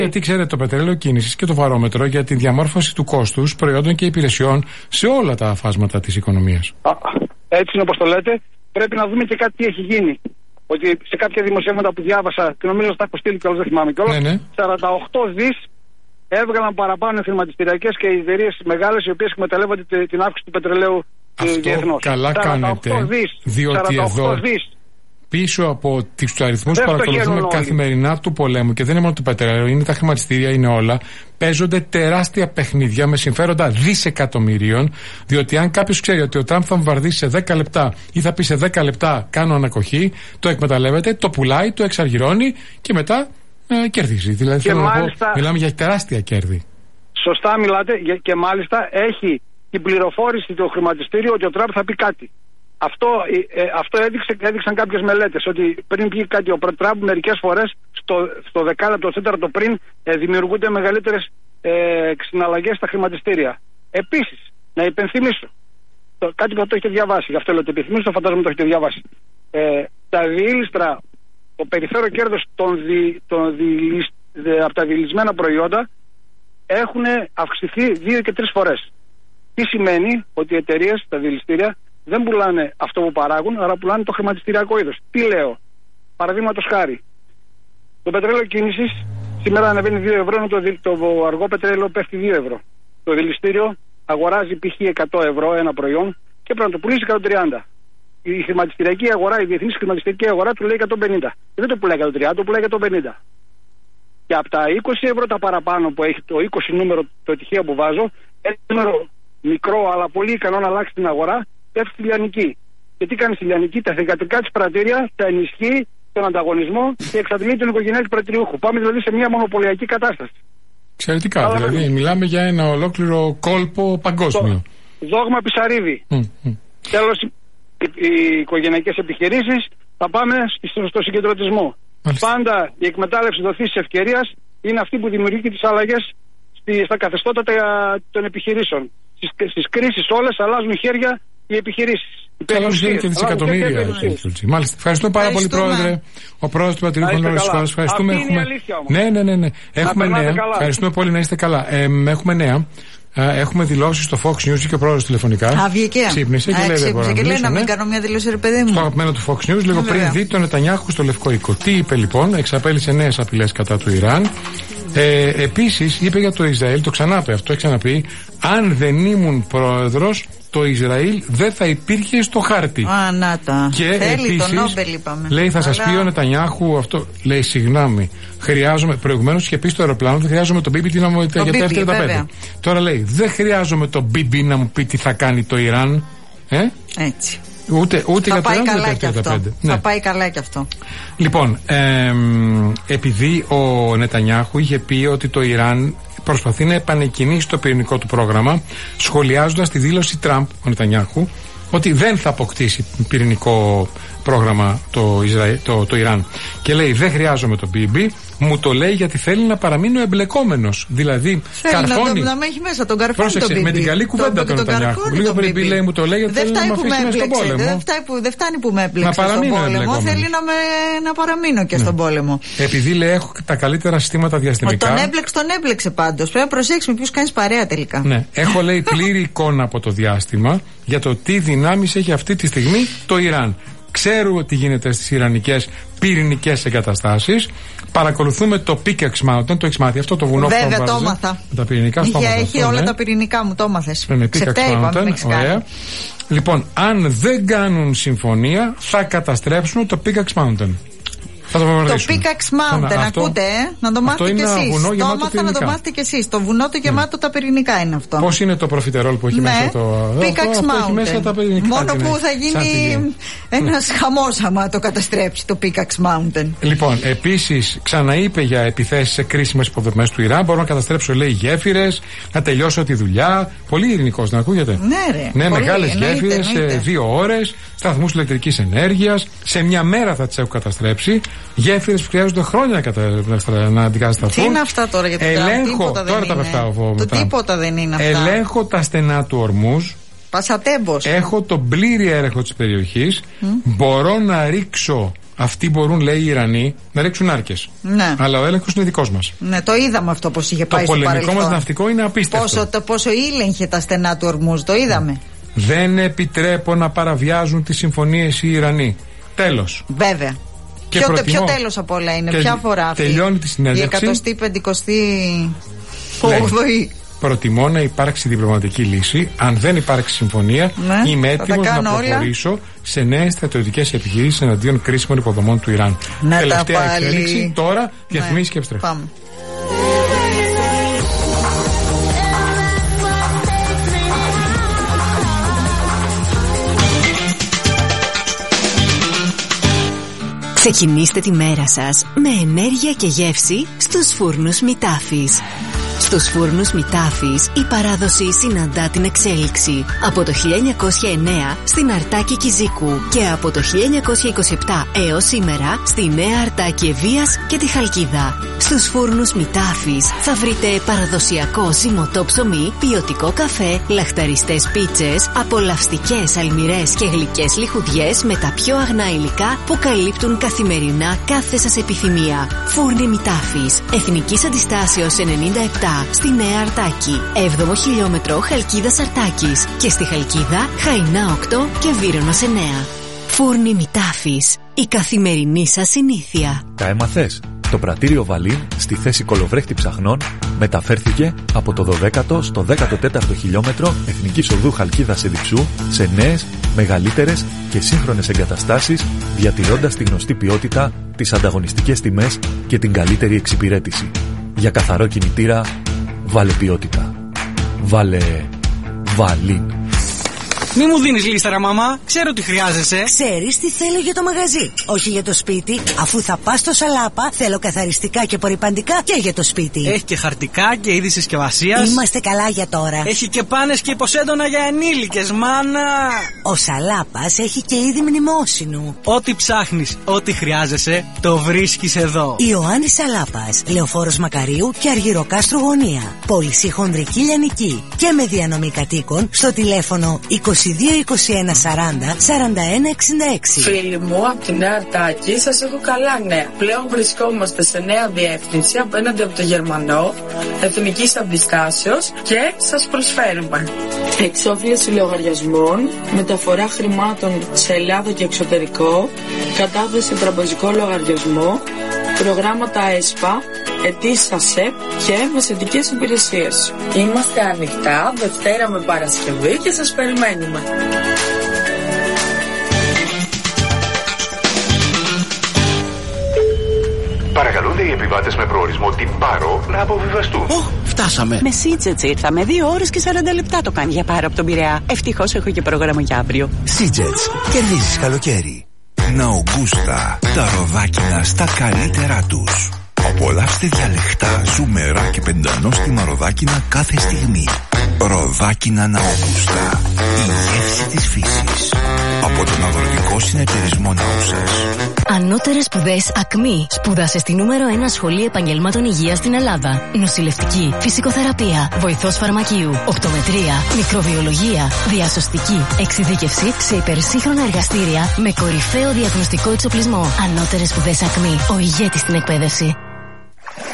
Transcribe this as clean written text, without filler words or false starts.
Γιατί ξέρετε, το πετρέλαιο κίνησης και το βαρόμετρο για τη διαμόρφωση του κόστους προϊόντων και υπηρεσιών σε όλα τα φάσματα της οικονομίας. Έτσι είναι όπως το λέτε. Πρέπει να δούμε και κάτι τι έχει γίνει. Ότι σε κάποια δημοσιεύματα που διάβασα, και νομίζω ότι τα έχω στείλει κιόλας, δεν θυμάμαι κιόλας, 48 δις έβγαλαν παραπάνω χρηματιστηριακές και εταιρείες μεγάλες, οι οποίες εκμεταλλεύονται την αύξηση του πετρελαίου διεθνώς. Καλά κάνετε, διότι εδώ πίσω από τους αριθμούς που παρακολουθούμε καθημερινά του πολέμου, και δεν είναι μόνο το πετρέλαιο, είναι τα χρηματιστήρια, είναι όλα, παίζονται τεράστια παιχνίδια με συμφέροντα δισεκατομμυρίων. Διότι αν κάποιος ξέρει ότι ο Τραμπ θα βαρδίσει σε 10 λεπτά ή θα πει σε 10 λεπτά κάνω ανακοχή, το εκμεταλλεύεται, το πουλάει, το εξαργυρώνει και μετά κερδίζει. Δηλαδή θέλω να πω, μιλάμε για τεράστια κέρδη. Σωστά μιλάτε, και μάλιστα έχει την πληροφόρηση το χρηματιστήριο ότι ο Τραμπ θα πει κάτι. Αυτό έδειξαν κάποιες μελέτες, ότι πριν πει κάτι ο Τραμπ, μερικές φορές στο δεκάλεπτο, το τέταρτο πριν, δημιουργούνται μεγαλύτερες συναλλαγές στα χρηματιστήρια. Επίσης, να υπενθυμίσω κάτι που το έχετε διαβάσει, γι' αυτό λέω το επιθυμίσω, το φαντάζομαι το έχετε διαβάσει. Τα διήλιστρα, το περιθώριο κέρδος από τα διηλισμένα προϊόντα έχουν αυξηθεί 2 και 3 φορές. Τι σημαίνει? Ότι οι εταιρείες, τα διηλιστήρια, δεν πουλάνε αυτό που παράγουν, αλλά πουλάνε το χρηματιστηριακό είδος. Τι λέω? Παραδείγματος χάρη, το πετρέλαιο κίνησης σήμερα ανεβαίνει 2 ευρώ, ενώ το αργό πετρέλαιο πέφτει 2 ευρώ. Το δηληστήριο αγοράζει π.χ. 100 ευρώ ένα προϊόν και πρέπει να το πουλήσει 130. Η χρηματιστηριακή αγορά, η διεθνής χρηματιστηριακή αγορά του λέει 150. Και δεν το πουλάει 130, το πουλάει 150. Και από τα 20 ευρώ τα παραπάνω που έχει το 20 νούμερο, το τυχαίο που βάζω, ένα νούμερο μικρό αλλά πολύ ικανό να αλλάξει την αγορά, πέφτει στη λιανική. Και τι κάνει στη λιανική? Τα θηγατρικά της πρατήρια τα ενισχύει τον ανταγωνισμό και εξαντλεί τον οικογενειακό πρατηριούχο. Πάμε δηλαδή σε μια μονοπωλιακή κατάσταση. Εξαιρετικά. Δηλαδή, μιλάμε για ένα ολόκληρο κόλπο παγκόσμιο. Δόγμα Πισαρίδη. Τέλος, οι οικογενειακές επιχειρήσεις θα πάμε στο συγκεντρωτισμό. Πάντα η εκμετάλλευση δοθής ευκαιρίας είναι αυτή που δημιουργεί τις αλλαγές στα καθεστώτα των επιχειρήσεων. Στις κρίσεις όλες αλλάζουν χέρια οι επιχειρήσεις. Καλώς είναι και δισεκατομμύρια. Μάλιστα. Ευχαριστούμε πάρα πολύ, Πρόεδρε. Ο Πρόεδρος του Πατρικού Κόμματος της Χώρας. Ευχαριστούμε. Ναι. Έχουμε νέα. Ευχαριστούμε πολύ, να είστε καλά. Έχουμε νέα. Έχουμε δηλώσει στο Fox News και ο πρόεδρος τηλεφωνικά. Ξύπνησε και λέει να μην κάνω μια δηλώση, ρε παιδί μου. Στο αγαπημένο του Fox News, λίγο πριν δει τον Νετανιάχου στο Λευκό Οίκο. Τι είπε λοιπόν? Εξαπέλυσε νέες απειλές κατά του Ιράν. Επίσης είπε για το Ισραήλ, το ξανάπε αυτό, έχει ξαναπεί, αν δεν ήμουν πρόεδρος, το Ισραήλ δεν θα υπήρχε στο χάρτη. Και επίσης λέει, θα σας πει ο Νετανιάχου αυτό, λέει, συγγνώμη, χρειάζομαι, προηγουμένως είχε πει στο αεροπλάνο, δεν χρειάζομαι τον Μπίμπι να μου πει για τα F-35. Τώρα λέει, δεν χρειάζομαι τον Μπίμπι να μου πει τι θα κάνει το Ιράν. Έτσι. Ούτε για το Ιράν, ούτε για τα F-35. Θα πάει καλά και αυτό. Λοιπόν, επειδή ο Νετανιάχου είχε πει ότι το Ιράν προσπαθεί να επανεκκινήσει το πυρηνικό του πρόγραμμα, σχολιάζοντας τη δήλωση Τραμπ, ο Νετανιάχου, ότι δεν θα αποκτήσει πυρηνικό πρόγραμμα το Ιράν. Και λέει, δεν χρειάζομαι το BB, μου το λέει γιατί θέλει να παραμείνει ο εμπλεκόμενος. Δηλαδή, καρφώνει. Να με έχει μέσα τον καρφώνει. Πρόσεξε, με την καλή κουβέντα τον Νετανιάχου. Λίγο BB λέει, μου το λέει γιατί θέλει να με αφήσει μέσα στον πόλεμο. Δεν φτάνει που με έπλεξε στον πόλεμο, θέλει να παραμείνω και στον πόλεμο. Επειδή λέει, έχω τα καλύτερα συστήματα διαστημικά. Τον έπλεξε πάντως. Πρέπει να προσέξουμε ποιους κάνεις παρέα τελικά. Ναι, έχω λέει πλήρη εικόνα από το διάστημα για το τι δυνάμεις έχει αυτή τη στιγμή το Ιράν. Ξέρουμε τι γίνεται στις ιρανικές πυρηνικές εγκαταστάσεις. Παρακολουθούμε το Pickaxe Mountain, το έχεις μάθει αυτό το βουνό που βέβαια το έμαθα. Τα πυρηνικά στο έχει όλα τα πυρηνικά μου, το έμαθες. Με Pickaxe Mountain, ωραία. Λοιπόν, αν δεν κάνουν συμφωνία, θα καταστρέψουν το Pickaxe Mountain. Το Pickaxe Mountain, ακούτε, να το μάθετε κι εσείς. Το έμαθα να το μάθετε κι εσείς. Το βουνό το γεμάτο τα πυρηνικά είναι αυτό. Πώς είναι το προφιτερόλ που έχει μέσα το Pickaxe Mountain. Μόνο που θα γίνει ένας χαμός άμα το καταστρέψει το Pickaxe Mountain. Λοιπόν, επίσης ξαναείπε για επιθέσεις σε κρίσιμες υποδομές του Ιράν. Μπορώ να καταστρέψω, λέει, γέφυρες, να τελειώσω τη δουλειά. Πολύ ειρηνικός, να ακούγεται. Ναι, μεγάλες γέφυρες σε 2 ώρες, σταθμούς ηλεκτρικής ενέργειας. Σε μια μέρα θα τις έχω καταστρέψει. Γέφυρες που χρειάζονται χρόνια να αντικατασταθούν. Τι είναι αυτά τώρα για την ελέγχω, τώρα τα πεφτάω. Το τίποτα δεν είναι αυτά. Ελέγχω τα στενά του Ορμούζ. Πασατέμπος. Έχω τον πλήρη έλεγχο της περιοχής. Μπορώ να ρίξω αυτοί μπορούν, λέει, οι Ιρανοί να ρίξουν άρκες. Ναι. Αλλά ο έλεγχος είναι δικός μας. Ναι, το είδαμε αυτό πώς είχε πάει στο παρελθόν. Το πολεμικό μας ναυτικό είναι απίστευτο. Πόσο ήλεγχε τα στενά του Ορμούζ, το είδαμε. Δεν επιτρέπω να παραβιάζουν τις συμφωνίες οι Ιρανοί. Τέλος. Βέβαια. Ποιο τέλος από όλα είναι, ποια φορά αυτή? Τελειώνει τη συνέντευξη. Η 158η. Προτιμώ να υπάρξει διπλωματική λύση. Αν δεν υπάρξει συμφωνία, είμαι έτοιμος να προχωρήσω σε νέες στρατιωτικές επιχειρήσεις εναντίον κρίσιμων υποδομών του Ιράν. Τελευταία εξέλιξη τώρα, διαφημίσεις και επιστρέφουμε. Πάμε. Ξεκινήστε τη μέρα σας με ενέργεια και γεύση στους φούρνους Μητάφης. Στους φούρνους Μητάφης η παράδοση συναντά την εξέλιξη. Από το 1909 στην Αρτάκη Κιζίκου και από το 1927 έως σήμερα στη Νέα Αρτάκη Ευβοίας και τη Χαλκίδα. Στους φούρνους Μητάφης θα βρείτε παραδοσιακό ζυμωτό ψωμί, ποιοτικό καφέ, λαχταριστές πίτσες, απολαυστικές αλμυρές και γλυκές λιχουδιές με τα πιο αγνά υλικά που καλύπτουν καθημερινά κάθε σας επιθυμία. Φούρνοι Μητάφης, Εθνικής Αντιστάσεως 97 στη Νέα Αρτάκη, 7ο χιλιόμετρο Χαλκίδας Αρτάκης και στη Χαλκίδα Χαϊνά 8 και Βύρονος 9. Φούρνοι Μητάφης, η καθημερινή σας συνήθεια. Τα έμαθες? Το πρατήριο Βαλίν στη θέση κολοβρέχτη ψαχνών μεταφέρθηκε από το 12ο στο 14ο χιλιόμετρο Εθνικής Οδού Χαλκίδας Εδιψού σε νέες, μεγαλύτερες και σύγχρονες εγκαταστάσεις, διατηρώντας τη γνωστή ποιότητα, τις ανταγωνιστικές τιμές και την καλύτερη εξυπηρέτηση. Για καθαρό κινητήρα, βάλε ποιότητα. Βάλε Βαλίν. Μη μου δίνεις λίστα, μαμά. Ξέρω τι χρειάζεσαι. Ξέρεις τι θέλω για το μαγαζί. Όχι για το σπίτι. Αφού θα πας στο Σαλάπα, θέλω καθαριστικά και απορρυπαντικά και για το σπίτι. Έχει και χαρτικά και είδη συσκευασίας. Είμαστε καλά για τώρα. Έχει και πάνες και υποσέντονα για ενήλικες, μάνα. Ο Σαλάπας έχει και είδη μνημόσυνου. Ό,τι ψάχνεις, ό,τι χρειάζεσαι, το βρίσκεις εδώ. Ιωάννης Σαλάπας, Λεωφόρος Μακαρίου και Αργυροκάστρου Γωνία. Πώληση χονδρική λιανική και με διανομή κατοίκων στο τηλέφωνο 22 21 40 41 66. Φίλοι μου, από τη Νέα Αρτάκη σας έχω καλά νέα. Πλέον βρισκόμαστε σε νέα διεύθυνση απέναντι από το Γερμανό, Εθνικής Αντιστάσεως και σας προσφέρουμε εξόφληση λογαριασμών, μεταφορά χρημάτων σε Ελλάδα και εξωτερικό, κατάθεση τραπεζικό λογαριασμό, προγράμματα ΕΣΠΑ, αιτήσεις ΑΣΕΠ και μεσαιτικές υπηρεσίες. Είμαστε ανοιχτά Δευτέρα με Παρασκευή και σας περιμένουμε. Παρακαλούνται οι επιβάτες με προορισμό την Πάρο να αποβιβαστούν. Φτάσαμε. Με Σίτζετς ήρθαμε. 2 ώρες και 40 λεπτά το κάνει για Πάρο από τον Πειραιά. Ευτυχώς έχω και πρόγραμμα για αύριο. Σίτζετς. Κερδίζεις καλοκαίρι. Ναουγκούστα. Τα ροδάκινα στα καλύτερά τους. Απολαύστε διαλεκτά, ζουμερά και πεντανόστιμα ροδάκινα κάθε στιγμή. Ροδάκινα Ναουγκούστα. Η γεύση της φύσης. Από τον Αγροτικό Συνεταιρισμό Ναούσας. Ανώτερες σπουδές ΑΚΜΗ. Σπούδασε στη νούμερο 1 Σχολή Επαγγελμάτων Υγείας στην Ελλάδα. Νοσηλευτική, φυσικοθεραπεία, βοηθός φαρμακείου, οπτομετρία, μικροβιολογία, διασωστική, εξειδίκευση σε υπερσύγχρονα εργαστήρια με κορυφαίο διαγνωστικό εξοπλισμό. Ανώτερες σπουδές ΑΚΜΗ. Ο ηγέτης στην εκπαίδευση.